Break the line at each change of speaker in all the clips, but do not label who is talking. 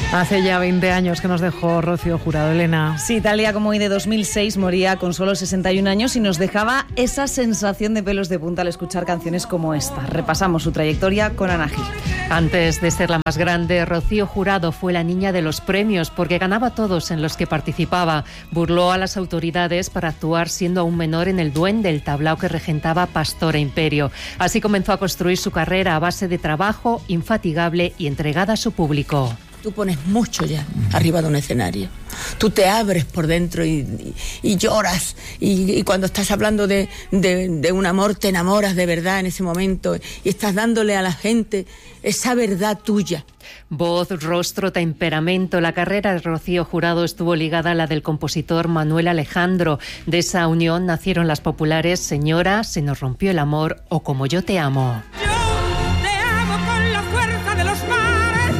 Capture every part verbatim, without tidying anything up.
Hace ya veinte años que nos dejó Rocío Jurado, Elena.
Sí, tal día como hoy de dos mil seis moría con solo sesenta y un años y nos dejaba esa sensación de pelos de punta al escuchar canciones como esta. Repasamos su trayectoria con Ana Gil.
Antes de ser la más grande, Rocío Jurado fue la niña de los premios porque ganaba todos en los que participaba. Burló a las autoridades para actuar siendo aún menor en el Duende, el tablao que regentaba Pastora Imperio. Así comenzó a construir su carrera a base de trabajo, infatigable y entregada a su público.
Tú pones mucho ya arriba de un escenario. Tú te abres por dentro y, y, y lloras. Y, y cuando estás hablando de, de, de un amor, te enamoras de verdad en ese momento. Y estás dándole a la gente esa verdad tuya.
Voz, rostro, temperamento. La carrera de Rocío Jurado estuvo ligada a la del compositor Manuel Alejandro. De esa unión nacieron las populares Señora, Se nos rompió el amor o Como yo te amo.
Yo te amo con la fuerza de los mares.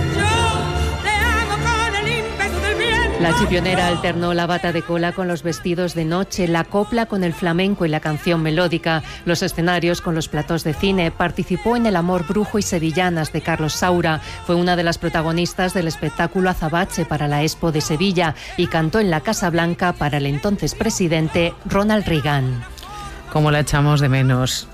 La chipionera alternó la bata de cola con los vestidos de noche, la copla con el flamenco y la canción melódica, los escenarios con los platós de cine. Participó en El amor brujo y sevillanas de Carlos Saura. Fue una de las protagonistas del espectáculo Azabache para la Expo de Sevilla y cantó en la Casa Blanca para el entonces presidente Ronald Reagan.
Cómo la echamos de menos.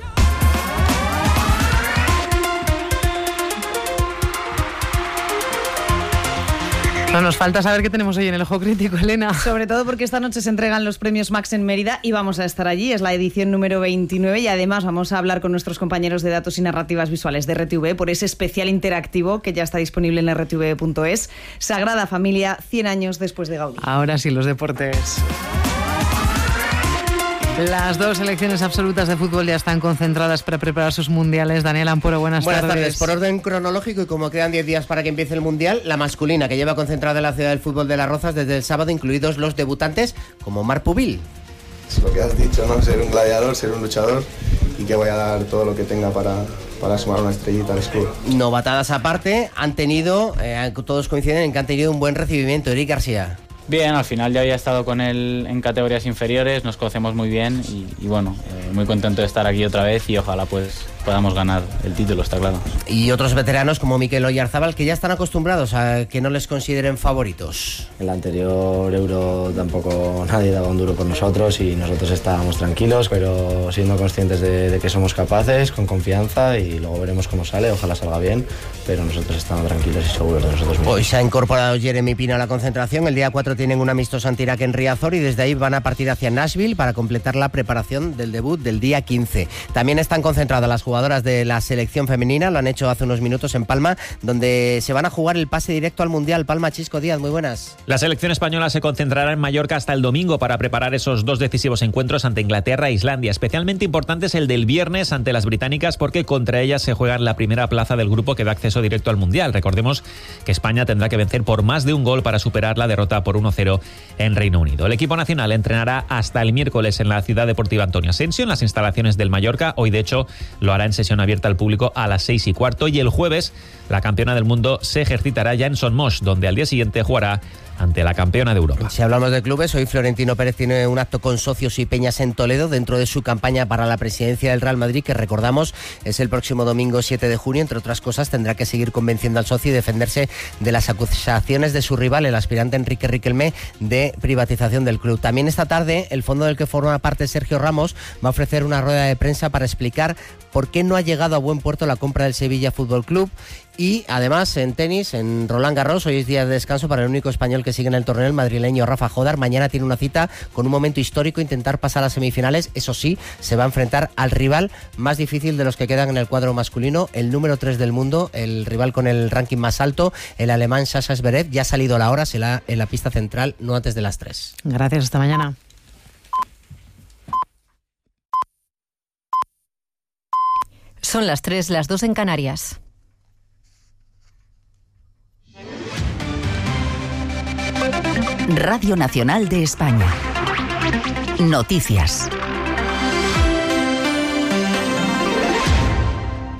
No nos falta saber qué tenemos hoy en el Ojo Crítico, Elena.
Sobre todo porque esta noche se entregan los premios Max en Mérida y vamos a estar allí. Es la edición número veintinueve y además vamos a hablar con nuestros compañeros de datos y narrativas visuales de R T V por ese especial interactivo que ya está disponible en r t v punto es. Sagrada Familia, cien años después de Gaudí.
Ahora sí, los deportes. Las dos selecciones absolutas de fútbol ya están concentradas para preparar sus mundiales. Daniel Amporo, buenas,
buenas tardes.
tardes.
Por orden cronológico y como quedan diez días para que empiece el mundial, la masculina que lleva concentrada en la ciudad del fútbol de Las Rozas desde el sábado, incluidos los debutantes como Marc Pubil.
Es lo que has dicho, ¿no? Ser un gladiador, ser un luchador y que voy a dar todo lo que tenga para, para sumar una estrellita al escudo.
Novatadas aparte, han tenido, eh, todos coinciden en que han tenido un buen recibimiento. Eric García.
Bien, al final ya había estado con él en categorías inferiores, nos conocemos muy bien y, y bueno, eh, muy contento de estar aquí otra vez y ojalá pues podamos ganar el título, está claro.
Y otros veteranos como Mikel Oyarzábal que ya están acostumbrados a que no les consideren favoritos.
En la anterior Euro tampoco nadie daba un duro por nosotros y nosotros estábamos tranquilos, pero siendo conscientes de, de que somos capaces, con confianza y luego veremos cómo sale, ojalá salga bien, pero nosotros estamos tranquilos y seguros de nosotros mismos.
Hoy se ha incorporado Jeremy Pino a la concentración, el día cuatro tienen un amistoso ante Irak en Riazor y desde ahí van a partir hacia Nashville para completar la preparación del debut del día quince. También están concentradas las jugadoras de la selección femenina, lo han hecho hace unos minutos en Palma, donde se van a jugar el pase directo al Mundial. Palma, Chisco Díaz, muy buenas.
La selección española se concentrará en Mallorca hasta el domingo para preparar esos dos decisivos encuentros ante Inglaterra e Islandia. Especialmente importante es el del viernes ante las británicas porque contra ellas se juega la primera plaza del grupo que da acceso directo al Mundial. Recordemos que España tendrá que vencer por más de un gol para superar la derrota por uno cero en Reino Unido. El equipo nacional entrenará hasta el miércoles en la Ciudad Deportiva Antonio Asensio, en las instalaciones del Mallorca. Hoy, de hecho, lo hará en sesión abierta al público a las seis y cuarto. Y el jueves, la campeona del mundo se ejercitará ya en Son Moix, donde al día siguiente jugará ante la campeona de Europa.
Si hablamos de clubes, hoy Florentino Pérez tiene un acto con socios y peñas en Toledo dentro de su campaña para la presidencia del Real Madrid, que recordamos es el próximo domingo siete de junio. Entre otras cosas, tendrá que seguir convenciendo al socio y defenderse de las acusaciones de su rival, el aspirante Enrique Riquelme, de privatización del club. También esta tarde, el fondo del que forma parte Sergio Ramos va a ofrecer una rueda de prensa para explicar por qué no ha llegado a buen puerto la compra del Sevilla Fútbol Club. Y además en tenis, en Roland Garros, hoy es día de descanso para el único español que sigue en el torneo, el madrileño Rafa Jodar. Mañana tiene una cita con un momento histórico, intentar pasar a semifinales. Eso sí, se va a enfrentar al rival más difícil de los que quedan en el cuadro masculino, el número tres del mundo, el rival con el ranking más alto, el alemán Sasha Zverev. Ya ha salido la hora, será en la pista central, no antes de las tres.
Gracias, hasta mañana.
Son las tres, las dos en Canarias. Radio Nacional de España. Noticias.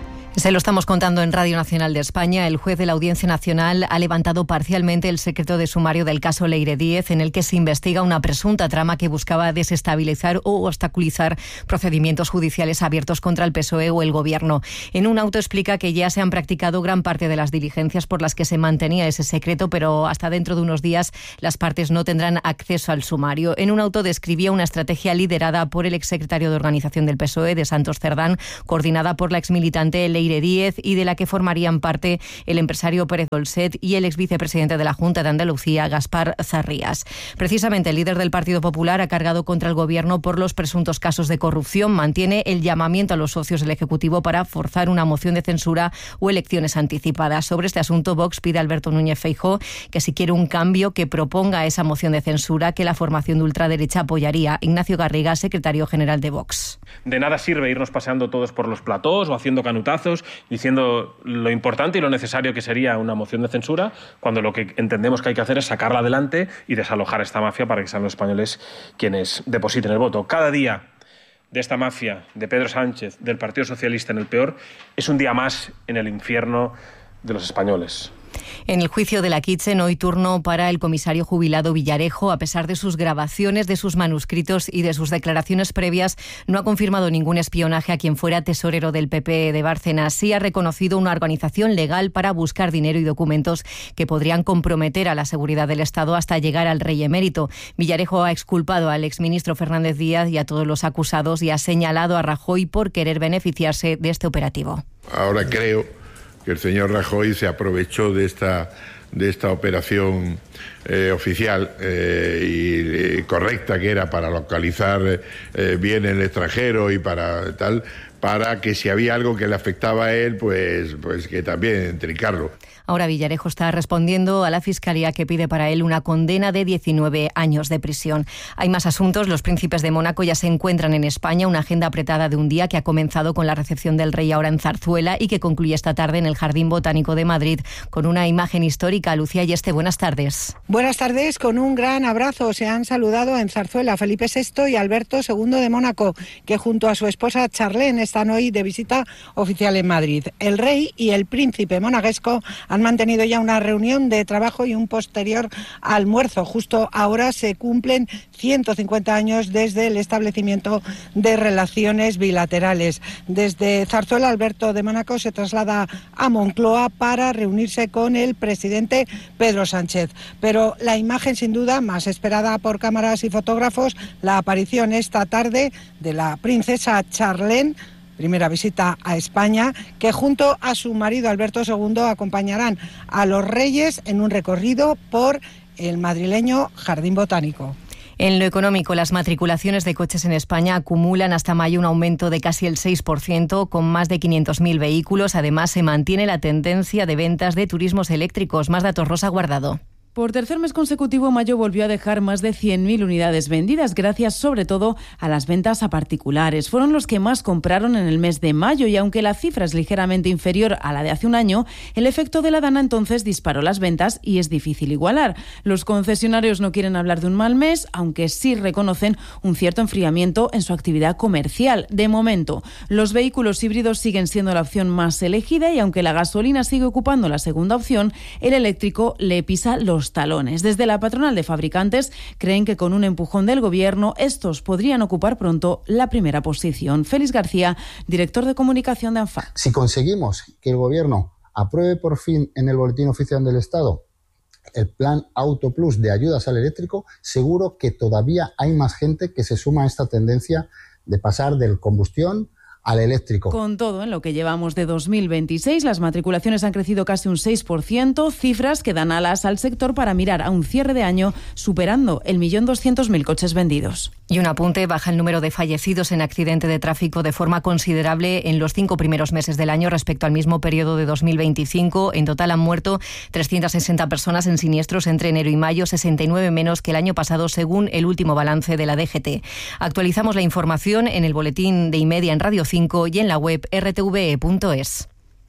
Se lo estamos contando en Radio Nacional de España. El juez de la Audiencia Nacional ha levantado parcialmente el secreto de sumario del caso Leire Díez, en el que se investiga una presunta trama que buscaba desestabilizar o obstaculizar procedimientos judiciales abiertos contra el P S O E o el Gobierno. En un auto explica que ya se han practicado gran parte de las diligencias por las que se mantenía ese secreto, pero hasta dentro de unos días las partes no tendrán acceso al sumario. En un auto describía una estrategia liderada por el exsecretario de Organización del P S O E, de Santos Cerdán, coordinada por la exmilitante Leire Díez, y de la que formarían parte el empresario Pérez Dolcet y el exvicepresidente de la Junta de Andalucía, Gaspar Zarrías. Precisamente el líder del Partido Popular ha cargado contra el Gobierno por los presuntos casos de corrupción. Mantiene el llamamiento a los socios del Ejecutivo para forzar una moción de censura o elecciones anticipadas. Sobre este asunto, Vox pide a Alberto Núñez Feijóo que si quiere un cambio, que proponga esa moción de censura que la formación de ultraderecha apoyaría. Ignacio Garriga, secretario general de Vox.
De nada sirve irnos paseando todos por los platós o haciendo canutazos diciendo lo importante y lo necesario que sería una moción de censura, cuando lo que entendemos que hay que hacer es sacarla adelante y desalojar a esta mafia para que sean los españoles quienes depositen el voto. Cada día de esta mafia, de Pedro Sánchez, del Partido Socialista en el peor, es un día más en el infierno de los españoles.
En el juicio de la Kitchen, hoy turno para el comisario jubilado Villarejo. A pesar de sus grabaciones, de sus manuscritos y de sus declaraciones previas, no ha confirmado ningún espionaje a quien fuera tesorero del P P de Bárcenas. Sí ha reconocido una organización legal para buscar dinero y documentos que podrían comprometer a la seguridad del Estado hasta llegar al rey emérito. Villarejo ha exculpado al exministro Fernández Díaz y a todos los acusados y ha señalado a Rajoy por querer beneficiarse de este operativo.
Ahora creo que el señor Rajoy se aprovechó de esta, de esta operación eh, oficial eh, y, y correcta que era para localizar eh, bien el extranjero y para tal, para que si había algo que le afectaba a él, pues, pues que también trincarlo.
Ahora Villarejo está respondiendo a la Fiscalía, que pide para él una condena de diecinueve años de prisión. Hay más asuntos. Los príncipes de Mónaco ya se encuentran en España. Una agenda apretada de un día que ha comenzado con la recepción del rey ahora en Zarzuela y que concluye esta tarde en el Jardín Botánico de Madrid con una imagen histórica. Lucía Yeste, buenas tardes.
Buenas tardes, con un gran abrazo. Se han saludado en Zarzuela Felipe sexto y Alberto segundo de Mónaco, que junto a su esposa Charlene están hoy de visita oficial en Madrid. El rey y el príncipe monegasco han mantenido ya una reunión de trabajo y un posterior almuerzo. Justo ahora se cumplen ciento cincuenta años desde el establecimiento de relaciones bilaterales. Desde Zarzuela, Alberto de Mónaco se traslada a Moncloa para reunirse con el presidente Pedro Sánchez. Pero la imagen sin duda más esperada por cámaras y fotógrafos, la aparición esta tarde de la princesa Charlene, primera visita a España, que junto a su marido Alberto segundo acompañarán a los reyes en un recorrido por el madrileño Jardín Botánico.
En lo económico, las matriculaciones de coches en España acumulan hasta mayo un aumento de casi el seis por ciento, con más de quinientos mil vehículos. Además, se mantiene la tendencia de ventas de turismos eléctricos. Más datos, Rosa Guardado.
Por tercer mes consecutivo, mayo volvió a dejar más de cien mil unidades vendidas, gracias sobre todo a las ventas a particulares. Fueron los que más compraron en el mes de mayo y aunque la cifra es ligeramente inferior a la de hace un año, el efecto de la Dana entonces disparó las ventas y es difícil igualar. Los concesionarios no quieren hablar de un mal mes, aunque sí reconocen un cierto enfriamiento en su actividad comercial. De momento, los vehículos híbridos siguen siendo la opción más elegida y aunque la gasolina sigue ocupando la segunda opción, el eléctrico le pisa los talones. Desde la patronal de fabricantes creen que con un empujón del Gobierno estos podrían ocupar pronto la primera posición. Félix García, director de comunicación de ANFA.
Si conseguimos que el Gobierno apruebe por fin en el Boletín Oficial del Estado el plan Auto Plus de ayudas al eléctrico, seguro que todavía hay más gente que se suma a esta tendencia de pasar del combustión al eléctrico.
Con todo, en lo que llevamos de dos mil veintiséis, las matriculaciones han crecido casi un seis por ciento, cifras que dan alas al sector para mirar a un cierre de año superando el millón doscientos mil coches vendidos.
Y un apunte, baja el número de fallecidos en accidente de tráfico de forma considerable en los cinco primeros meses del año respecto al mismo periodo de dos mil veinticinco. En total han muerto trescientas sesenta personas en siniestros entre enero y mayo, sesenta y nueve menos que el año pasado, según el último balance de la D G T. Actualizamos la información en el boletín de Imedia en Radio cinco y en la web r t v e punto es.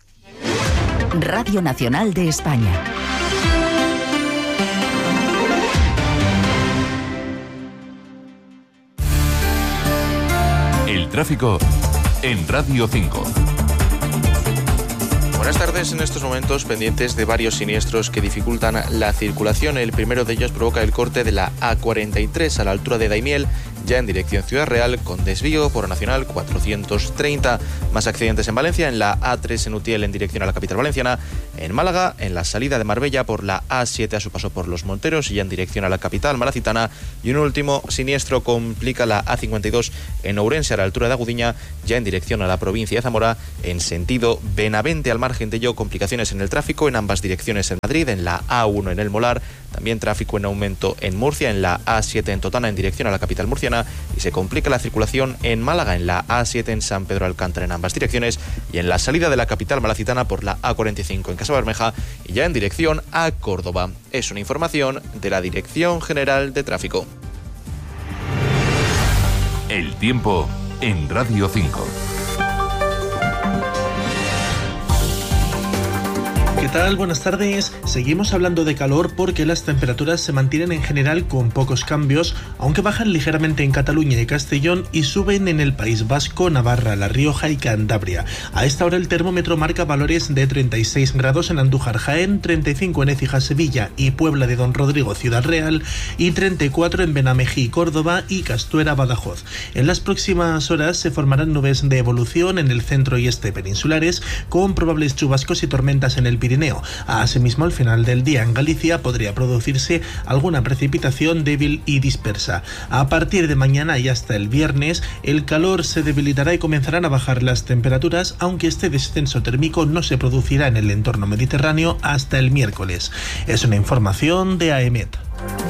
Radio Nacional de España.
El tráfico en Radio cinco. Buenas tardes. En estos momentos pendientes de varios siniestros que dificultan la circulación. El primero de ellos provoca el corte de la A cuarenta y tres a la altura de Daimiel, ya en dirección Ciudad Real, con desvío por Nacional cuatrocientos treinta. Más accidentes en Valencia, en la A tres en Utiel en dirección a la capital valenciana, en Málaga, en la salida de Marbella por la A siete a su paso por Los Monteros y ya en dirección a la capital malacitana. Y un último siniestro complica la A cincuenta y dos en Ourense a la altura de Agudiña, ya en dirección a la provincia de Zamora, en sentido Benavente. Al margen de ello, complicaciones en el tráfico en ambas direcciones en Madrid, en la A uno en El Molar, también tráfico en aumento en Murcia, en la A siete en Totana en dirección a la capital murciana, y se complica la circulación en Málaga, en la A siete en San Pedro Alcántara en ambas direcciones y en la salida de la capital malacitana por la A cuarenta y cinco en Casabermeja y ya en dirección a Córdoba. Es una información de la Dirección General de Tráfico.
El tiempo en Radio cinco.
¿Qué tal? Buenas tardes. Seguimos hablando de calor porque las temperaturas se mantienen en general con pocos cambios, aunque bajan ligeramente en Cataluña y Castellón y suben en el País Vasco, Navarra, La Rioja y Cantabria. A esta hora el termómetro marca valores de treinta y seis grados en Andújar, Jaén, treinta y cinco en Écija, Sevilla y Puebla de Don Rodrigo, Ciudad Real, y treinta y cuatro en Benamejí, Córdoba y Castuera, Badajoz. En las próximas horas se formarán nubes de evolución en el centro y este peninsulares, con probables chubascos y tormentas en el Pirineo. Asimismo, al final del día en Galicia podría producirse alguna precipitación débil y dispersa. A partir de mañana y hasta el viernes, el calor se debilitará y comenzarán a bajar las temperaturas, aunque este descenso térmico no se producirá en el entorno mediterráneo hasta el miércoles. Es una información de AEMET.